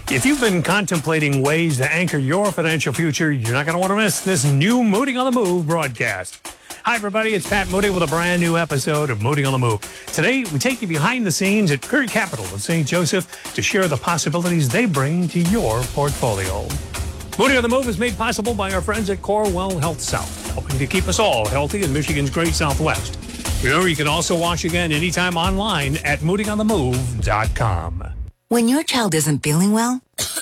If you've been contemplating ways to anchor your financial future, you're not going to want to miss this new Moody on the Move broadcast. Hi, everybody. It's Pat Moody with a brand new episode of Moody on the Move. Today, we take you behind the scenes at Curry Capital in St. Joseph to share the possibilities they bring to your portfolio. Moody on the Move is made possible by our friends at Corewell Health South, helping to keep us all healthy in Michigan's great Southwest. Remember, you can also watch again anytime online at moodyonthemove.com. When your child isn't feeling well,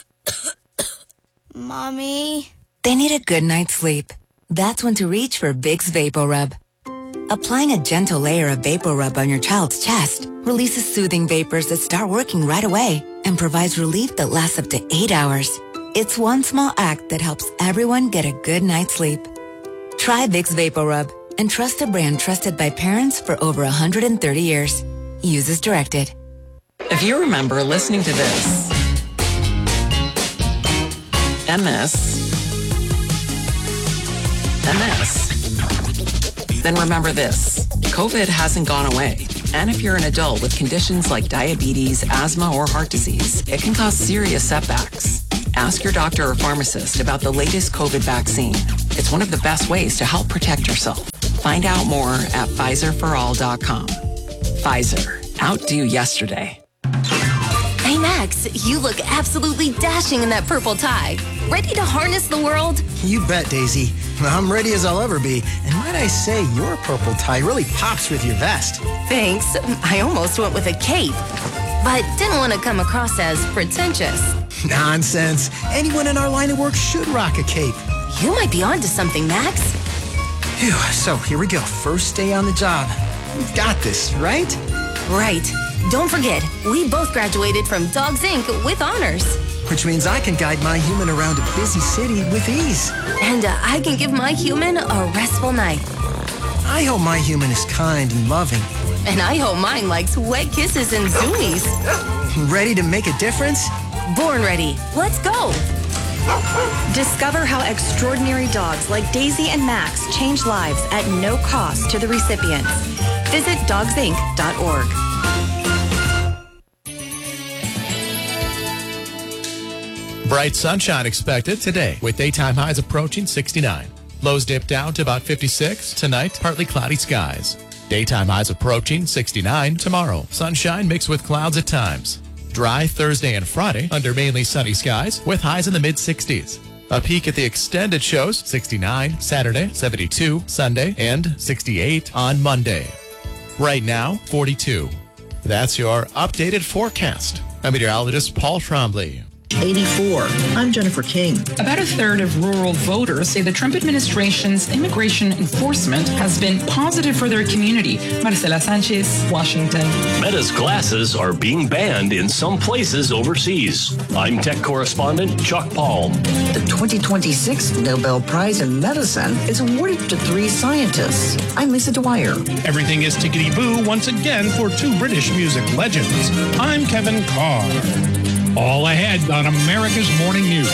Mommy, they need a good night's sleep. That's when to reach for Vicks VapoRub. Applying a gentle layer of VapoRub on your child's chest releases soothing vapors that start working right away and provides relief that lasts up to 8 hours. It's one small act that helps everyone get a good night's sleep. Try Vicks VapoRub and trust a brand trusted by parents for over 130 years. Use as directed. If you remember listening to this, MS, then remember this. COVID hasn't gone away. And if you're an adult with conditions like diabetes, asthma, or heart disease, it can cause serious setbacks. Ask your doctor or pharmacist about the latest COVID vaccine. It's one of the best ways to help protect yourself. Find out more at PfizerForAll.com. Pfizer. Outdo yesterday. Hey Max, you look absolutely dashing in that purple tie. Ready to harness the world? You bet, Daisy. I'm ready as I'll ever be. And might I say, your purple tie really pops with your vest. Thanks. I almost went with a cape, but didn't want to come across as pretentious. Nonsense. Anyone in our line of work should rock a cape. You might be onto something, Max. Phew, so here we go. First day on the job. We've got this, right? Right. Don't forget, we both graduated from Dogs Inc. with honors. Which means I can guide my human around a busy city with ease. And I can give my human a restful night. I hope my human is kind and loving. And I hope mine likes wet kisses and zoomies. Ready to make a difference? Born ready. Let's go. Discover how extraordinary dogs like Daisy and Max change lives at no cost to the recipients. Visit dogsinc.org. Bright sunshine expected today with daytime highs approaching 69. Lows dip down to about 56. Tonight, partly cloudy skies. Daytime highs approaching 69 tomorrow. Sunshine mixed with clouds at times. Dry Thursday and Friday under mainly sunny skies with highs in the mid-60s. A peek at the extended shows, 69 Saturday, 72 Sunday, and 68 on Monday. Right now, 42. That's your updated forecast. I'm meteorologist Paul Trombley. 84. I'm Jennifer King. About a third of rural voters say the Trump administration's immigration enforcement has been positive for their community. Marcela Sanchez, Washington. Meta's glasses are being banned in some places overseas. I'm tech correspondent Chuck Paul. The 2026 Nobel Prize in Medicine is awarded to 3 scientists. I'm Lisa Dwyer. Everything is tickety-boo once again for 2 British music legends. I'm Kevin Carr. All ahead on America's Morning News.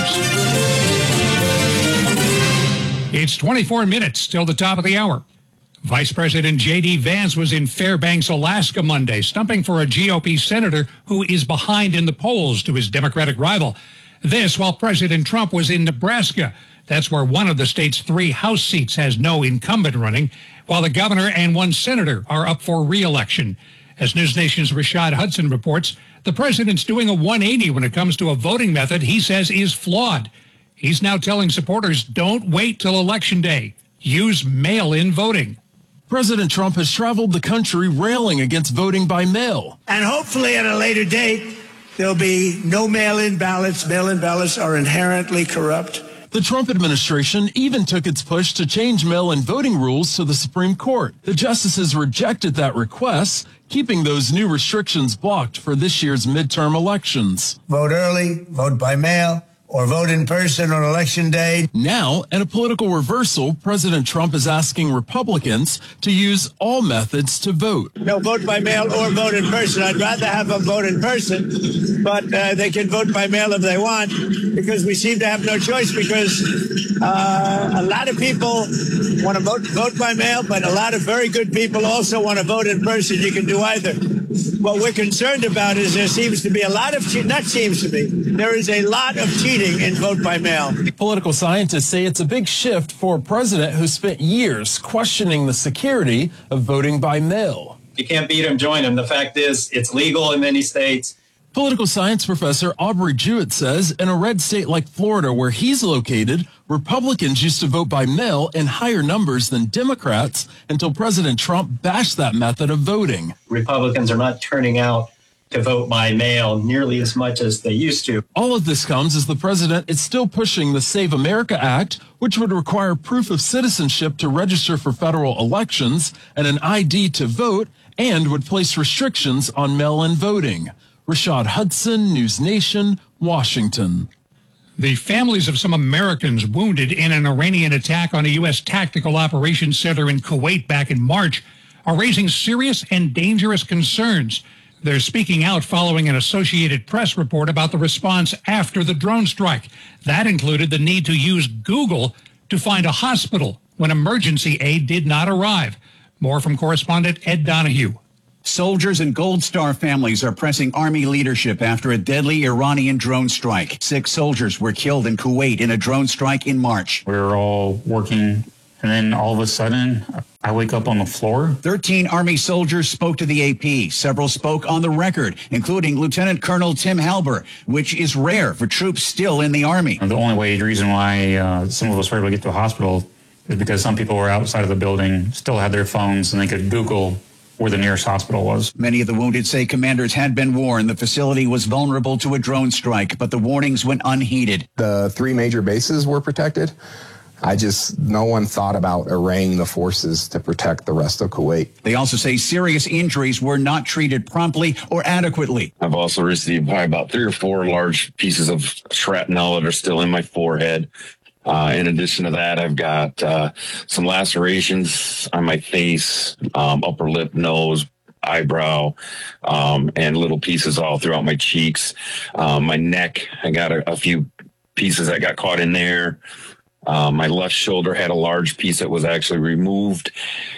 It's 24 minutes till the top of the hour. Vice President J.D. Vance was in Fairbanks, Alaska Monday, stumping for a GOP senator who is behind in the polls to his Democratic rival. This while President Trump was in Nebraska. That's where one of the state's 3 House seats has no incumbent running, while the governor and 1 senator are up for re-election. As News Nation's Rashad Hudson reports, the president's doing a 180 when it comes to a voting method he says is flawed. He's now telling supporters, don't wait till Election Day. Use mail-in voting. President Trump has traveled the country railing against voting by mail. And hopefully at a later date, there'll be no mail-in ballots. Mail-in ballots are inherently corrupt. The Trump administration even took its push to change mail-in voting rules to the Supreme Court. The justices rejected that request, keeping those new restrictions blocked for this year's midterm elections. Vote early, vote by mail, or vote in person on Election Day. Now, in a political reversal, President Trump is asking Republicans to use all methods to vote. No, vote by mail or vote in person. I'd rather have them vote in person, but they can vote by mail if they want, because we seem to have no choice, because a lot of people want to vote by mail, but a lot of very good people also want to vote in person. You can do either. What we're concerned about is there seems to be a lot of there is a lot of cheating in vote by mail. Political scientists say it's a big shift for a president who spent years questioning the security of voting by mail. You can't beat him, join him. The fact is, it's legal in many states. Political science professor Aubrey Jewett says in a red state like Florida, where he's located, Republicans used to vote by mail in higher numbers than Democrats until President Trump bashed that method of voting. Republicans are not turning out to vote by mail nearly as much as they used to. All of this comes as the president is still pushing the Save America Act, which would require proof of citizenship to register for federal elections and an ID to vote, and would place restrictions on mail-in voting. Rashad Hudson, News Nation, Washington. The families of some Americans wounded in an Iranian attack on a U.S. tactical operations center in Kuwait back in March are raising serious and dangerous concerns. They're speaking out following an Associated Press report about the response after the drone strike. That included the need to use Google to find a hospital when emergency aid did not arrive. More from correspondent Ed Donahue. Soldiers and Gold Star families are pressing Army leadership after a deadly Iranian drone strike. 6 soldiers were killed in Kuwait in a drone strike in March. We were all working, and then all of a sudden, I wake up on the floor. 13 Army soldiers spoke to the AP. Several spoke on the record, including Lieutenant Colonel Tim Halber, which is rare for troops still in the Army. The only reason why some of us were able to get to a hospital is because some people were outside of the building, still had their phones, and they could Google where the nearest hospital was. Many of the wounded say commanders had been warned the facility was vulnerable to a drone strike, but the warnings went unheeded. The 3 major bases were protected. No one thought about arraying the forces to protect the rest of Kuwait. They also say serious injuries were not treated promptly or adequately. I've also received probably about 3 or 4 large pieces of shrapnel that are still in my forehead. In addition to that, I've got some lacerations on my face, upper lip, nose, eyebrow, and little pieces all throughout my cheeks. My neck, I got a few pieces that got caught in there. My left shoulder had a large piece that was actually removed.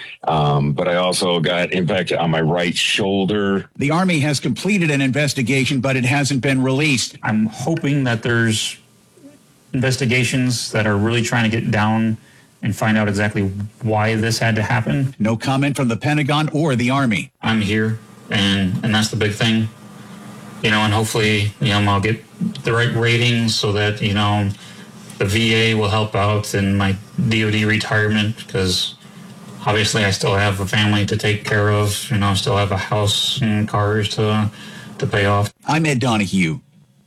But I also got impacted on my right shoulder. The Army has completed an investigation, but it hasn't been released. I'm hoping that there's investigations that are really trying to get down and find out exactly why this had to happen. No comment from the Pentagon or the Army. I'm here, and that's the big thing. And hopefully, I'll get the right ratings so that, the VA will help out in my DOD retirement, because obviously I still have a family to take care of. I still have a house and cars to pay off. I'm Ed Donahue.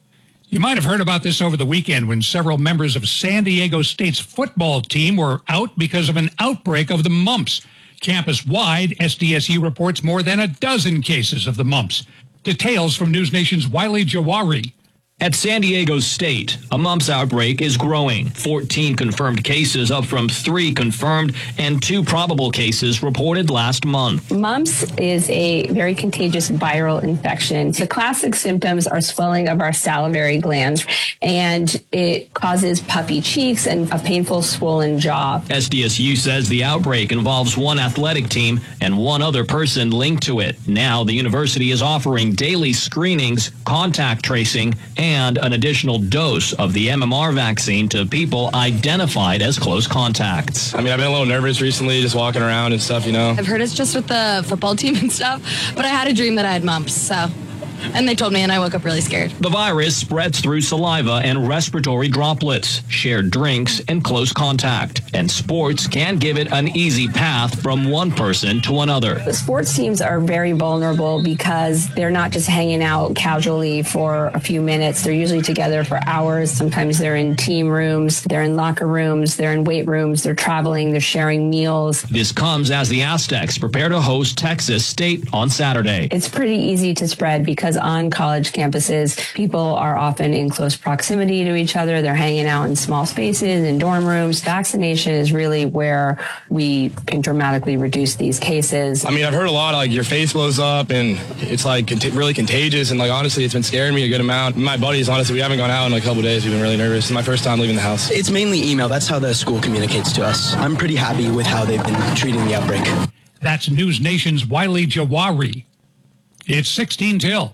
You might have heard about this over the weekend when several members of San Diego State's football team were out because of an outbreak of the mumps. Campus-wide, SDSU reports more than a dozen cases of the mumps. Details from News Nation's Wiley Jawari. At San Diego State, a mumps outbreak is growing. 14 confirmed cases, up from 3 confirmed and 2 probable cases reported last month. Mumps is a very contagious viral infection. The classic symptoms are swelling of our salivary glands, and it causes puffy cheeks and a painful swollen jaw. SDSU says the outbreak involves 1 athletic team and 1 other person linked to it. Now the university is offering daily screenings, contact tracing, and an additional dose of the MMR vaccine to people identified as close contacts. I've been a little nervous recently, just walking around and stuff, I've heard it's just with the football team and stuff, but I had a dream that I had mumps, so... And they told me, and I woke up really scared. The virus spreads through saliva and respiratory droplets, shared drinks, and close contact. And sports can give it an easy path from one person to another. The sports teams are very vulnerable because they're not just hanging out casually for a few minutes. They're usually together for hours. Sometimes they're in team rooms, they're in locker rooms, they're in weight rooms, they're traveling, they're sharing meals. This comes as the Aztecs prepare to host Texas State on Saturday. It's pretty easy to spread because on college campuses, people are often in close proximity to each other. They're hanging out in small spaces, in dorm rooms. Vaccination is really where we can dramatically reduce these cases. I've heard a lot, your face blows up and it's really contagious. And honestly, it's been scaring me a good amount. My buddies, honestly, we haven't gone out in a couple of days. We've been really nervous. It's my first time leaving the house. It's mainly email. That's how the school communicates to us. I'm pretty happy with how they've been treating the outbreak. That's News Nation's Wiley Jawari. It's 16 till.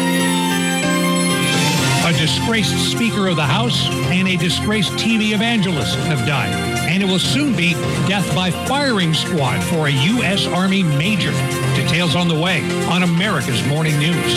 A disgraced Speaker of the House and a disgraced TV evangelist have died. And it will soon be death by firing squad for a U.S. Army major. Details on the way on America's Morning News.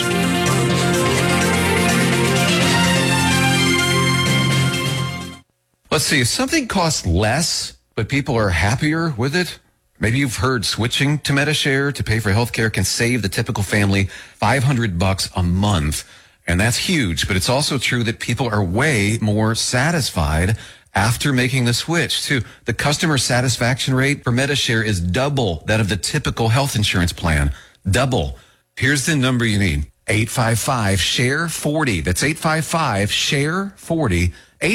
Let's see, if something costs less, but people are happier with it, maybe you've heard switching to Medi-Share to pay for healthcare can save the typical family $500 a month. And that's huge, but it's also true that people are way more satisfied after making the switch, too. The customer satisfaction rate for Medi-Share is double that of the typical health insurance plan. Double. Here's the number you need. 855-SHARE-40. That's 855-SHARE-40.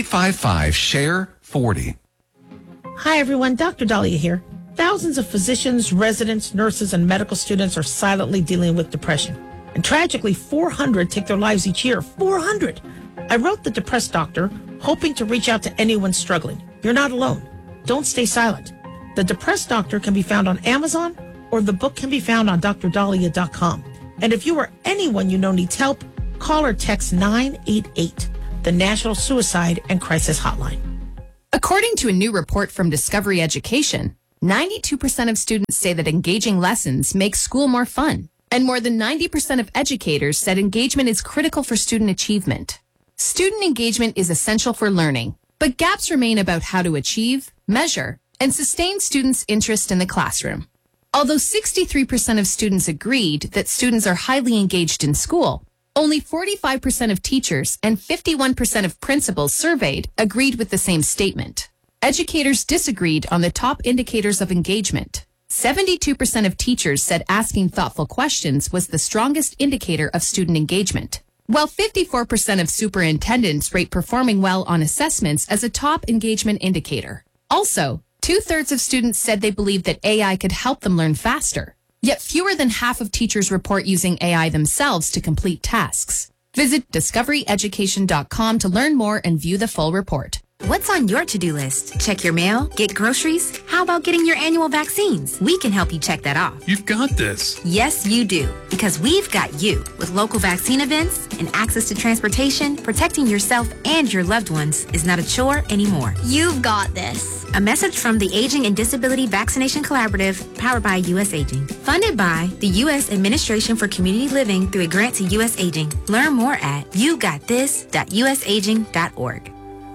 855-SHARE-40. Hi, everyone. Dr. Dahlia here. Thousands of physicians, residents, nurses, and medical students are silently dealing with depression. And tragically, 400 take their lives each year. 400! I wrote The Depressed Doctor, hoping to reach out to anyone struggling. You're not alone. Don't stay silent. The Depressed Doctor can be found on Amazon, or the book can be found on drdahlia.com. And if you or anyone you know needs help, call or text 988, the National Suicide and Crisis Hotline. According to a new report from Discovery Education, 92% of students say that engaging lessons make school more fun. And more than 90% of educators said engagement is critical for student achievement. Student engagement is essential for learning, but gaps remain about how to achieve, measure, and sustain students' interest in the classroom. Although 63% of students agreed that students are highly engaged in school, only 45% of teachers and 51% of principals surveyed agreed with the same statement. Educators disagreed on the top indicators of engagement. 72% of teachers said asking thoughtful questions was the strongest indicator of student engagement, while 54% of superintendents rate performing well on assessments as a top engagement indicator. Also, 2/3 of students said they believed that AI could help them learn faster, yet fewer than half of teachers report using AI themselves to complete tasks. Visit discoveryeducation.com to learn more and view the full report. What's on your to-do list? Check your mail? Get groceries? How about getting your annual vaccines? We can help you check that off. You've got this. Yes, you do. Because we've got you. With local vaccine events and access to transportation, protecting yourself and your loved ones is not a chore anymore. You've got this. A message from the Aging and Disability Vaccination Collaborative, powered by U.S. Aging. Funded by the U.S. Administration for Community Living through a grant to U.S. Aging. Learn more at yougotthis.usaging.org.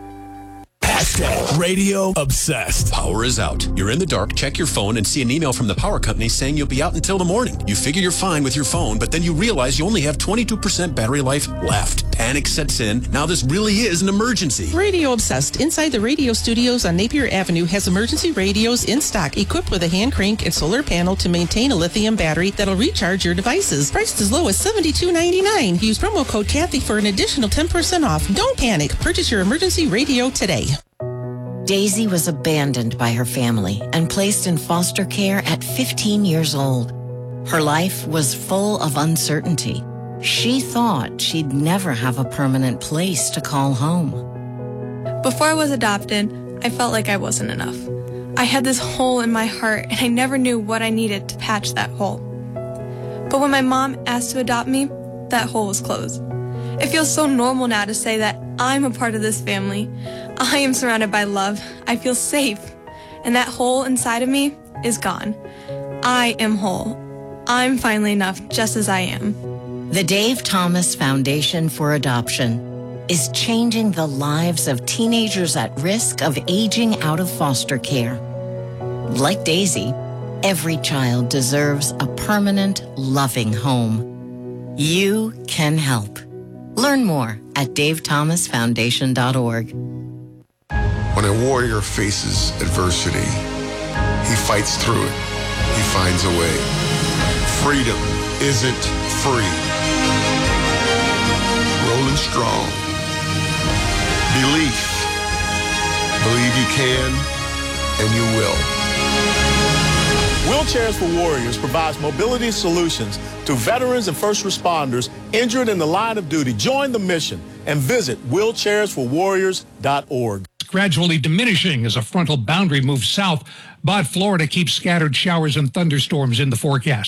Radio Obsessed. Power is out. You're in the dark, check your phone, and see an email from the power company saying you'll be out until the morning. You figure you're fine with your phone, but then you realize you only have 22% battery life left. Panic sets in. Now this really is an emergency. Radio Obsessed inside the radio studios on Napier Avenue has emergency radios in stock, equipped with a hand crank and solar panel to maintain a lithium battery that'll recharge your devices. Priced as low as $72.99. Use promo code Kathy for an additional 10% off. Don't panic. Purchase your emergency radio today. Daisy was abandoned by her family and placed in foster care at 15 years old. Her life was full of uncertainty. She thought she'd never have a permanent place to call home. Before I was adopted, I felt like I wasn't enough. I had this hole in my heart, and I never knew what I needed to patch that hole. But when my mom asked to adopt me, that hole was closed. It feels so normal now to say that I'm a part of this family. I am surrounded by love. I feel safe. And that hole inside of me is gone. I am whole. I'm finally enough just as I am. The Dave Thomas Foundation for Adoption is changing the lives of teenagers at risk of aging out of foster care. Like Daisy, every child deserves a permanent, loving home. You can help. Learn more at davethomasfoundation.org. When a warrior faces adversity, he fights through it. He finds a way. Freedom isn't free. Rolling strong. Belief. Believe you can and you will. Wheelchairs for Warriors provides mobility solutions to veterans and first responders injured in the line of duty. Join the mission and visit wheelchairsforwarriors.org. Gradually diminishing as a frontal boundary moves south, but Florida keeps scattered showers and thunderstorms in the forecast.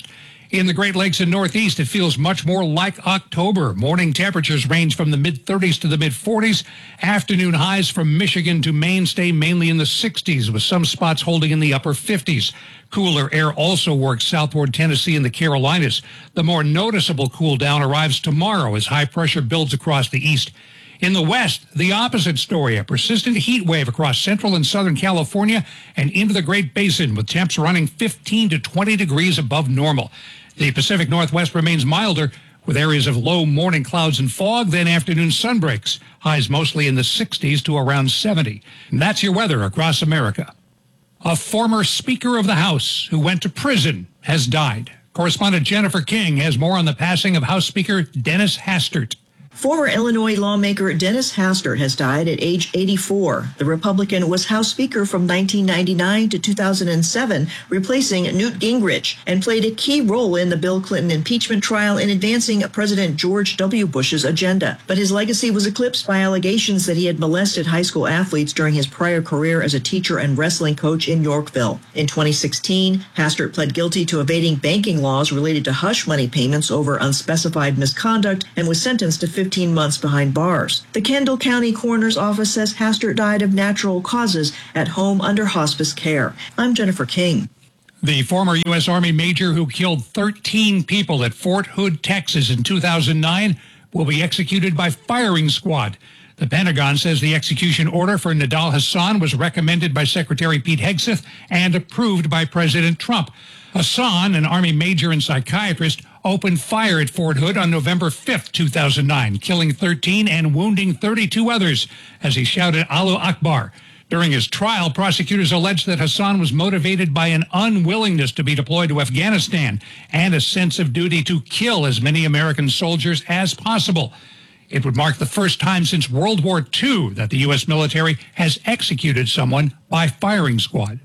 In the Great Lakes and Northeast, it feels much more like October. Morning temperatures range from the mid-30s to the mid-40s. Afternoon highs from Michigan to Maine stay mainly in the 60s, with some spots holding in the upper 50s. Cooler air also works southward Tennessee and the Carolinas. The more noticeable cool down arrives tomorrow as high pressure builds across the east. In the west, the opposite story, a persistent heat wave across central and southern California and into the Great Basin, with temps running 15 to 20 degrees above normal. The Pacific Northwest remains milder, with areas of low morning clouds and fog, then afternoon sunbreaks. Highs mostly in the 60s to around 70. And that's your weather across America. A former Speaker of the House who went to prison has died. Correspondent Jennifer King has more on the passing of House Speaker Dennis Hastert. Former Illinois lawmaker Dennis Hastert has died at age 84. The Republican was House Speaker from 1999 to 2007, replacing Newt Gingrich, and played a key role in the Bill Clinton impeachment trial in advancing President George W. Bush's agenda. But his legacy was eclipsed by allegations that he had molested high school athletes during his prior career as a teacher and wrestling coach in Yorkville. In 2016, Hastert pled guilty to evading banking laws related to hush money payments over unspecified misconduct and was sentenced to 15 months behind bars. The Kendall County Coroner's Office says Hastert died of natural causes at home under hospice care. I'm Jennifer King. The former U.S. Army major who killed 13 people at Fort Hood, Texas in 2009 will be executed by firing squad. The Pentagon says the execution order for Nidal Hasan was recommended by Secretary Pete Hegseth and approved by President Trump. Hasan, an Army major and psychiatrist, opened fire at Fort Hood on November 5, 2009, killing 13 and wounding 32 others as he shouted Allahu Akbar. During his trial, prosecutors alleged that Hasan was motivated by an unwillingness to be deployed to Afghanistan and a sense of duty to kill as many American soldiers as possible. It would mark the first time since World War II that the U.S. military has executed someone by firing squad.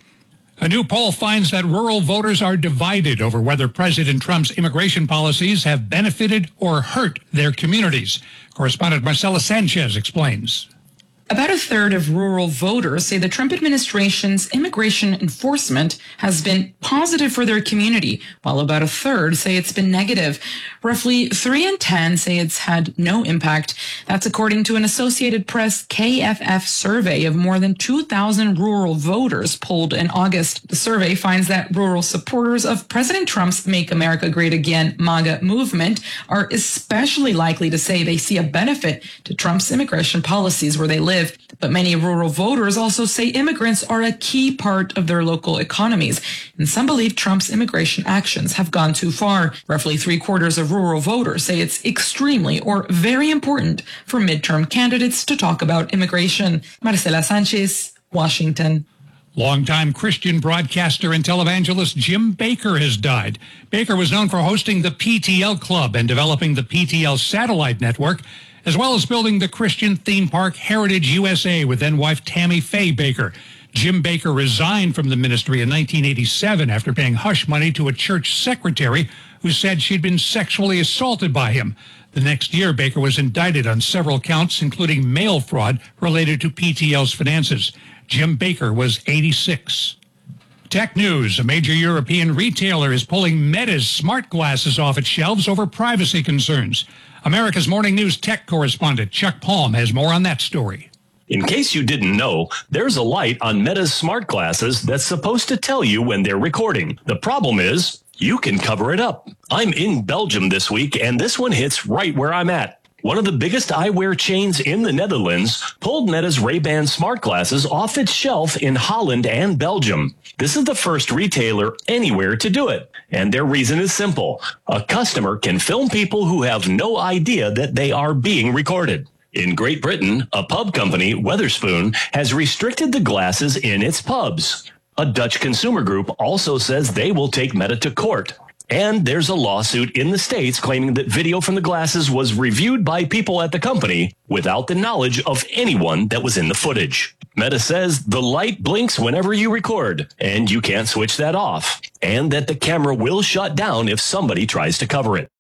A new poll finds that rural voters are divided over whether President Trump's immigration policies have benefited or hurt their communities. Correspondent Marcela Sanchez explains. About a third of rural voters say the Trump administration's immigration enforcement has been positive for their community, while about a third say it's been negative. Roughly 3 in 10 say it's had no impact. That's according to an Associated Press KFF survey of more than 2,000 rural voters polled in August. The survey finds that rural supporters of President Trump's Make America Great Again MAGA movement are especially likely to say they see a benefit to Trump's immigration policies where they live. But many rural voters also say immigrants are a key part of their local economies, and some believe Trump's immigration actions have gone too far. Roughly 3/4 of rural voters say it's extremely or very important for midterm candidates to talk about immigration. Marcela Sanchez, Washington. Longtime Christian broadcaster and televangelist Jim Baker has died. Baker was known for hosting the PTL Club and developing the PTL satellite network, as well as building the Christian theme park Heritage USA with then-wife Tammy Faye Baker. Jim Baker resigned from the ministry in 1987 after paying hush money to a church secretary who said she'd been sexually assaulted by him. The next year, Baker was indicted on several counts, including mail fraud related to PTL's finances. Jim Baker was 86. Tech news. A major European retailer is pulling Meta's smart glasses off its shelves over privacy concerns. America's Morning News tech correspondent Chuck Palm has more on that story. In case you didn't know, there's a light on Meta's smart glasses that's supposed to tell you when they're recording. The problem is, you can cover it up. I'm in Belgium this week, and this one hits right where I'm at. One of the biggest eyewear chains in the Netherlands pulled Meta's Ray-Ban smart glasses off its shelf in Holland and Belgium. This is the first retailer anywhere to do it. And their reason is simple. A customer can film people who have no idea that they are being recorded. In Great Britain, a pub company, Wetherspoon, has restricted the glasses in its pubs. A Dutch consumer group also says they will take Meta to court. And there's a lawsuit in the States claiming that video from the glasses was reviewed by people at the company without the knowledge of anyone that was in the footage. Meta says the light blinks whenever you record, and you can't switch that off, and that the camera will shut down if somebody tries to cover it.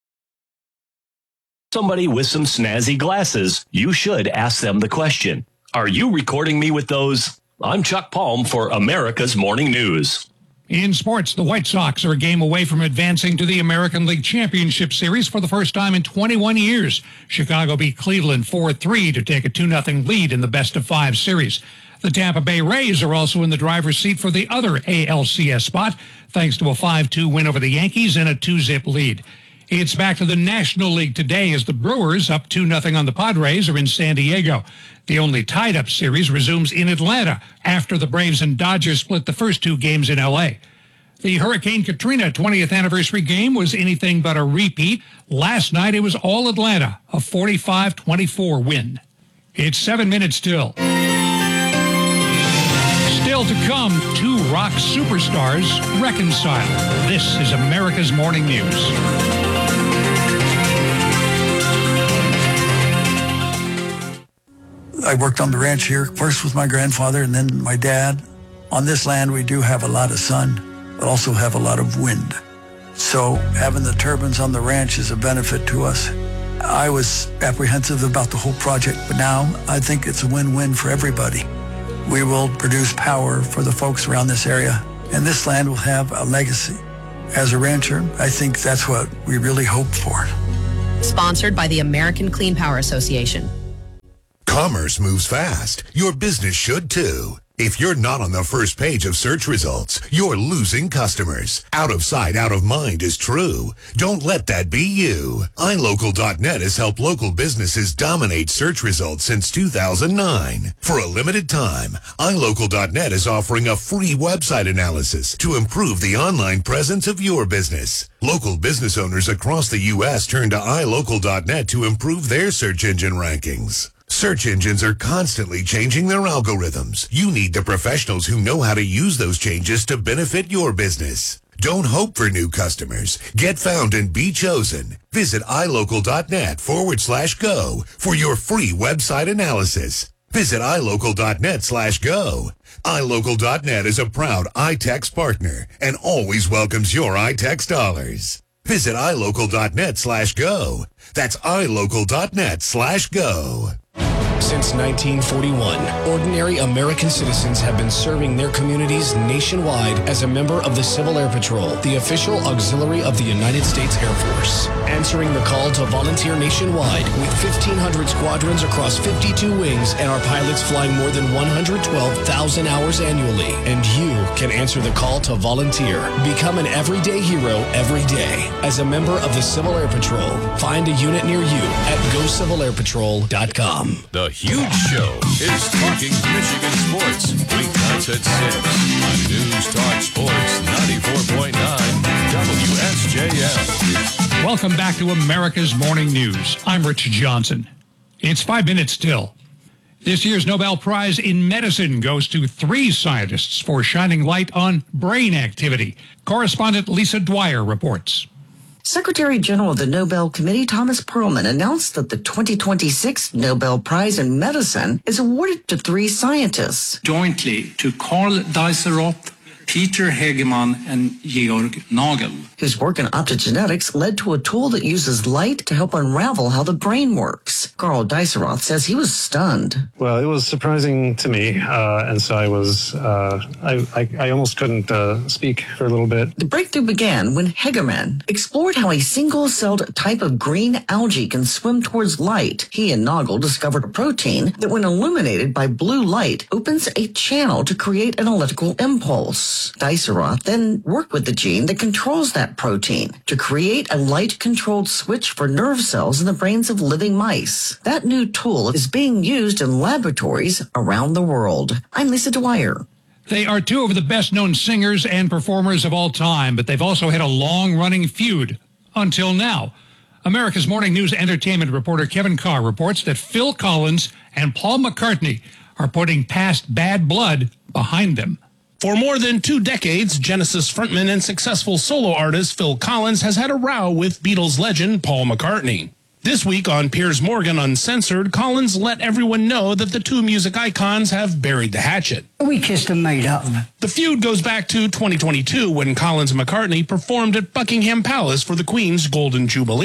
Somebody with some snazzy glasses, you should ask them the question, Are you recording me with those? I'm Chuck Palm for America's Morning News. In sports, the White Sox are a game away from advancing to the American League Championship Series for the first time in 21 years. Chicago beat Cleveland 4-3 to take a 2-0 lead in the best-of-5 series. The Tampa Bay Rays are also in the driver's seat for the other ALCS spot, thanks to a 5-2 win over the Yankees and a 2-zip lead. It's back to the National League today as the Brewers, up 2-0 on the Padres, are in San Diego. The only tied-up series resumes in Atlanta after the Braves and Dodgers split the first 2 games in L.A. The Hurricane Katrina 20th anniversary game was anything but a repeat. Last night it was all Atlanta, a 45-24 win. It's 7 minutes till. Still to come, 2 rock superstars reconcile. This is America's Morning News. I worked on the ranch here, first with my grandfather and then my dad. On this land, we do have a lot of sun, but also have a lot of wind. So having the turbines on the ranch is a benefit to us. I was apprehensive about the whole project, but now I think it's a win-win for everybody. We will produce power for the folks around this area, and this land will have a legacy. As a rancher, I think that's what we really hope for. Sponsored by the American Clean Power Association. Commerce moves fast. Your business should too. If you're not on the first page of search results, you're losing customers. Out of sight, out of mind is true. Don't let that be you. iLocal.net has helped local businesses dominate search results since 2009. For a limited time, iLocal.net is offering a free website analysis to improve the online presence of your business. Local business owners across the U.S. turn to iLocal.net to improve their search engine rankings. Search engines are constantly changing their algorithms. You need the professionals who know how to use those changes to benefit your business. Don't hope for new customers. Get found and be chosen. Visit iLocal.net/go for your free website analysis. Visit iLocal.net/go. iLocal.net is a proud iTex partner and always welcomes your iTex dollars. Visit iLocal.net/go. That's iLocal.net/go. Since 1941, ordinary American citizens have been serving their communities nationwide as a member of the Civil Air Patrol, the official auxiliary of the United States Air Force. Answering the call to volunteer nationwide with 1,500 squadrons across 52 wings and our pilots flying more than 112,000 hours annually. And you can answer the call to volunteer. Become an everyday hero every day. As a member of the Civil Air Patrol, find a unit near you at GoCivilAirPatrol.com. The Huge Show is talking Michigan sports weeknights at 6 on News Talk Sports 94.9 WSJM. Welcome back to America's Morning News. I'm Rich Johnson. It's 5 minutes till. This year's Nobel Prize in Medicine goes to 3 scientists for shining light on brain activity. Correspondent Lisa Dwyer reports. Secretary General of the Nobel Committee Thomas Perlman announced that the 2026 Nobel Prize in Medicine is awarded to 3 scientists. Jointly to Carl Dijsselroth, Peter Hegemann, and Georg Nagel. His work in optogenetics led to a tool that uses light to help unravel how the brain works. Carl Dijsselroth says he was stunned. Well, it was surprising to me, and so I was, I almost couldn't speak for a little bit. The breakthrough began when Hegemann explored how a single-celled type of green algae can swim towards light. He and Nagel discovered a protein that, when illuminated by blue light, opens a channel to create an electrical impulse. Dijsselroth then worked with the gene that controls that protein to create a light-controlled switch for nerve cells in the brains of living mice. That new tool is being used in laboratories around the world. I'm Lisa Dwyer. They are 2 of the best-known singers and performers of all time, but they've also had a long-running feud until now. America's Morning News entertainment reporter Kevin Carr reports that Phil Collins and Paul McCartney are putting past bad blood behind them. For more than 2 decades, Genesis frontman and successful solo artist Phil Collins has had a row with Beatles legend Paul McCartney. This week on Piers Morgan Uncensored, Collins let everyone know that the 2 music icons have buried the hatchet. We kissed and made up. The feud goes back to 2022 when Collins and McCartney performed at Buckingham Palace for the Queen's Golden Jubilee.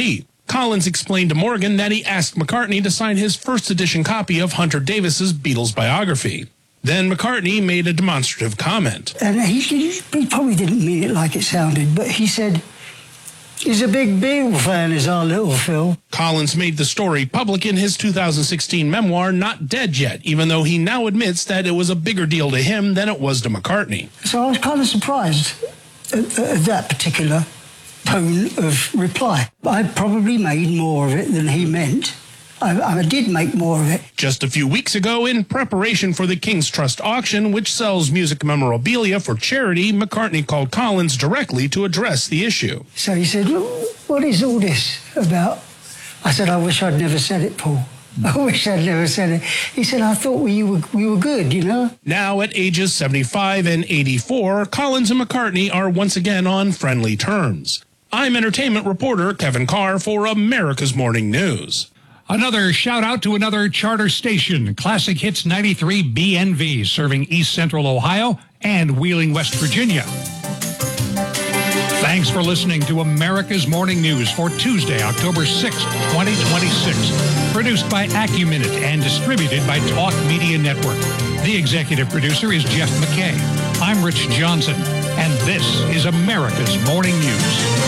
Collins explained to Morgan that he asked McCartney to sign his first edition copy of Hunter Davis's Beatles biography. Then McCartney made a demonstrative comment. And he probably didn't mean it like it sounded, but he said, he's a big Beatle fan, is our little Phil. Collins made the story public in his 2016 memoir, Not Dead Yet, even though he now admits that it was a bigger deal to him than it was to McCartney. So I was kind of surprised at that particular tone of reply. I probably made more of it than he meant. I did make more of it. Just a few weeks ago, in preparation for the King's Trust auction, which sells music memorabilia for charity, McCartney called Collins directly to address the issue. So he said, what is all this about? I said, I wish I'd never said it, Paul. I wish I'd never said it. He said, I thought we were good, you know? Now, at ages 75 and 84, Collins and McCartney are once again on friendly terms. I'm entertainment reporter Kevin Carr for America's Morning News. Another shout out to another charter station, Classic Hits 93 BNV, serving East Central Ohio and Wheeling, West Virginia. Thanks for listening to America's Morning News for Tuesday, October 6, 2026. Produced by Acuminute and distributed by Talk Media Network. The executive producer is Jeff McKay. I'm Rich Johnson, and this is America's Morning News.